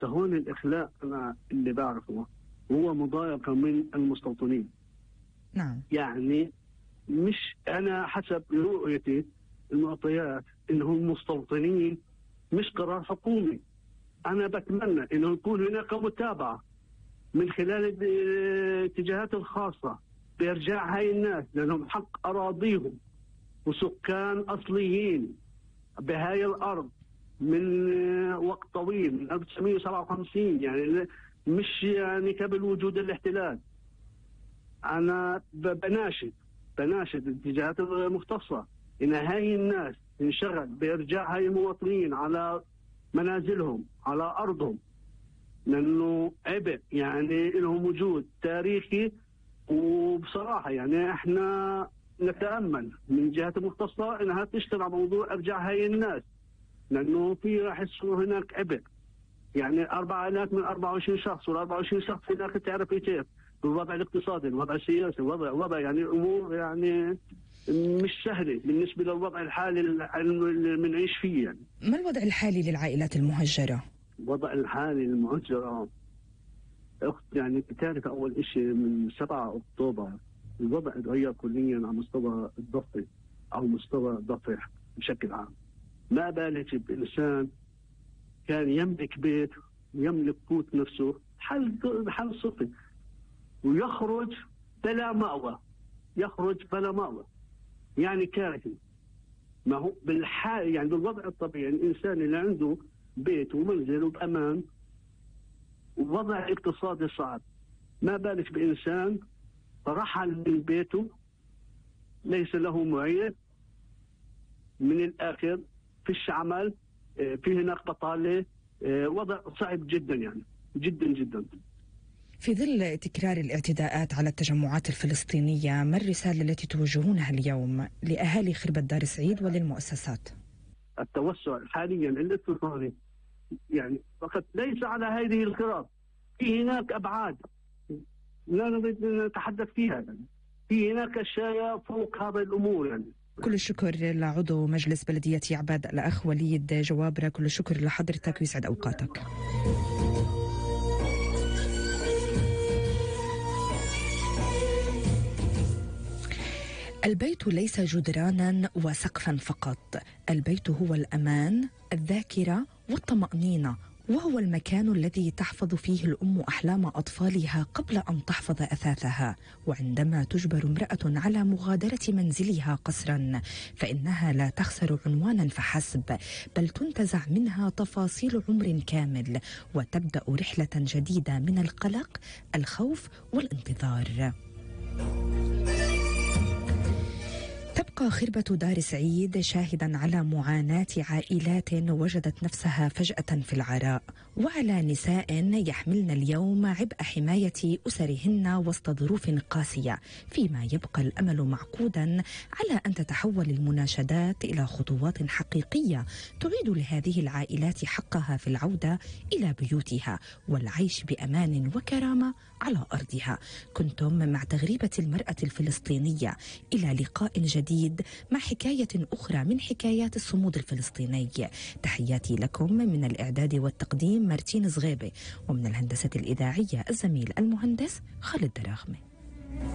فهون الإخلاء أنا اللي بعرفه هو مضايقة من المستوطنين. نعم. يعني مش أنا حسب رؤيتي المعطيات إنهم المستوطنين مش قرار حكومي. أنا بتمنى إنه يكون هناك متابعة من خلال الاتجاهات الخاصة بإرجاع هاي الناس، لأنهم حق أراضيهم وسكان أصليين بهاي الأرض من وقت طويل، من 1957، يعني مش يعني قبل وجود الاحتلال. أنا بناشد الاتجاهات المختصة إن هاي الناس تنشغل بإرجاع هاي المواطنين على منازلهم، على أرضهم، لأنه عبء يعني لهم وجود تاريخي. وبصراحة يعني احنا نتأمل من الجهات المختصة انها تشتغل على موضوع ارجاع هاي الناس، لانه في راح يصير هناك عبء. يعني 4000 من 24 شخص، وال24 شخص هناك تعرف كيف بالوضع الاقتصادي، الوضع السياسي، الوضع يعني امور يعني مش سهلة بالنسبة للوضع الحالي اللي بنعيش فيه. يعني ما الوضع الحالي للعائلات المهجرة؟ الوضع الحالي للمهجرة يعني بتعرف أول إشي من 7 أكتوبر الوضع تغير كليا على مستوى الضفة أو مستوى الضفة بشكل عام. ما بالك بإنسان كان يملك بيت، يملك قوت نفسه، حل صفي، ويخرج بلا مأوى، يعني كارثي. ما هو بالحال يعني بالوضع الطبيعي الإنسان اللي عنده بيت ومنزل وبأمان ووضع اقتصادي صعب، ما بالك بإنسان رحل من بيته ليس له معين، من الآخر فيش عمل، في هناك بطالة، وضع صعب جدا، يعني جدا جدا. في ظل تكرار الاعتداءات على التجمعات الفلسطينية، ما الرسالة التي توجهونها اليوم لأهالي خربة دار سعيد وللمؤسسات؟ التوسع حاليا الاقتصادي يعني فقط ليس على هذه الخراب، في هناك أبعاد لا نريد أن نتحدث فيها. يعني في هناك أشياء فوق هذه الأمور. يعني كل الشكر لعضو مجلس بلدية عباد الأخ وليد جوابرة، كل الشكر لحضرتك ويسعد أوقاتك. البيت ليس جدرانا وسقفا فقط، البيت هو الأمان، الذاكرة والطمأنينة، وهو المكان الذي تحفظ فيه الأم أحلام أطفالها قبل أن تحفظ أثاثها. وعندما تجبر امرأة على مغادرة منزلها قسرا فإنها لا تخسر عنوانا فحسب، بل تنتزع منها تفاصيل عمر كامل، وتبدأ رحلة جديدة من القلق، الخوف والانتظار. تبقى خربة دار سعيد شاهدا على معاناة عائلات وجدت نفسها فجأة في العراء، وعلى نساء يحملن اليوم عبء حماية أسرهن وسط ظروف قاسية، فيما يبقى الأمل معقودا على أن تتحول المناشدات إلى خطوات حقيقية تعيد لهذه العائلات حقها في العودة إلى بيوتها والعيش بأمان وكرامة على أرضها. كنتم مع تغريبة المرأة الفلسطينية، إلى لقاء جديد مع حكاية أخرى من حكايات الصمود الفلسطيني. تحياتي لكم من الإعداد والتقديم مارتين زغيبة، ومن الهندسة الإذاعية الزميل المهندس خالد دراغمة.